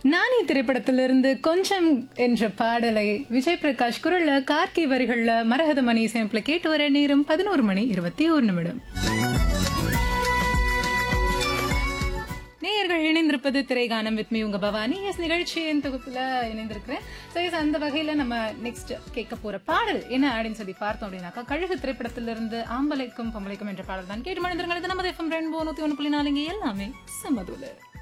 நானி திரைப்படத்திலிருந்து கொஞ்சம் என்ற பாடலை விஜய் பிரகாஷ் குரல்ல கார்கி வரிகள்ல மரகத மணி இசையமைப்புல கேட்டு வர நேரம் 11:21. நேயர்கள் இணைந்திருப்பது திரைகானம் வித் மீ உங்க பவானி. எஸ், நிகழ்ச்சியின் தொகுப்புல இணைந்திருக்கிறேன். அந்த வகையில நம்ம நெக்ஸ்ட் கேட்க போற பாடல் என்ன அப்படின்னு சொல்லி பார்த்தோம் அப்படின்னாக்கா, கழுகு திரைப்படத்திலிருந்து ஆம்பளைக்கும் பொம்பளைக்கும் என்ற பாடல் தான் கேட்டு மனிதர்கள். இது நம்ம FM ரெயின்போ 101.4 எல்லாமே சமதுல.